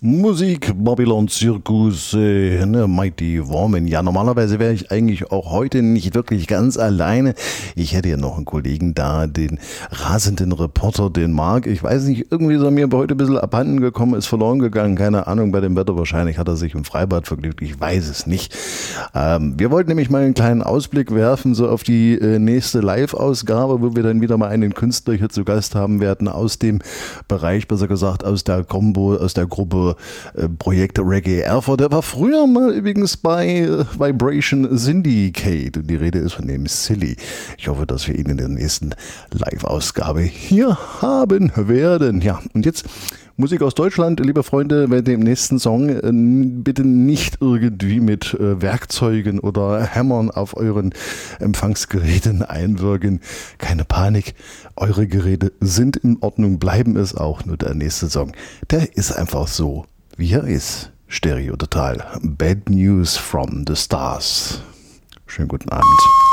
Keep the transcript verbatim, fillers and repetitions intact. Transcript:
Musik, Babylon Zirkus, äh, ne, Mighty Woman. Ja, normalerweise wäre ich eigentlich auch heute nicht wirklich ganz alleine. Ich hätte ja noch einen Kollegen da, den rasenden Reporter, den Marc. Ich weiß nicht, irgendwie ist er mir heute ein bisschen abhanden gekommen, ist verloren gegangen. Keine Ahnung, bei dem Wetter wahrscheinlich hat er sich im Freibad vergnügt. Ich weiß es nicht. Ähm, wir wollten nämlich mal einen kleinen Ausblick werfen, so auf die äh, nächste Live-Ausgabe, wo wir dann wieder mal einen Künstler hier zu Gast haben werden aus dem Bereich, besser gesagt aus der Combo, aus der Gruppe Äh, Projekt Reggae Erfurt. Der war früher mal übrigens bei äh, Vibration Syndicate und die Rede ist von dem Silly. Ich hoffe, dass wir ihn in der nächsten Live-Ausgabe hier haben werden. Ja, und jetzt Musik aus Deutschland, liebe Freunde, bei dem nächsten Song äh, bitte nicht irgendwie mit äh, Werkzeugen oder Hämmern auf euren Empfangsgeräten einwirken. Keine Panik, eure Geräte sind in Ordnung, bleiben es auch. Nur der nächste Song, der ist einfach so, wie er ist. Stereo total. Bad News from the Stars. Schönen guten Abend.